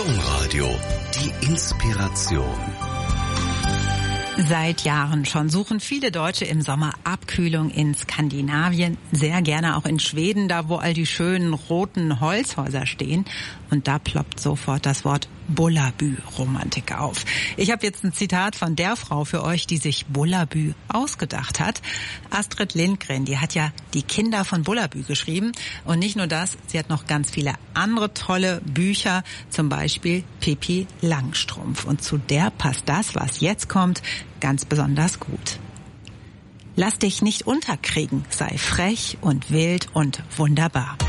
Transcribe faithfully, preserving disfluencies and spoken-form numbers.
Domradio, die Inspiration. Seit Jahren schon suchen viele Deutsche im Sommer Abkühlung in Skandinavien, sehr gerne auch in Schweden, da wo all die schönen roten Holzhäuser stehen. Und da ploppt sofort das Wort Bullabü-Romantik auf. Ich habe jetzt ein Zitat von der Frau für euch, die sich Bullabü ausgedacht hat. Astrid Lindgren, die hat ja Die Kinder von Bullabü geschrieben. Und nicht nur das, sie hat noch ganz viele andere tolle Bücher, zum Beispiel Pippi Langstrumpf. Und zu der passt das, was jetzt kommt, ganz besonders gut. Lass dich nicht unterkriegen, sei frech und wild und wunderbar.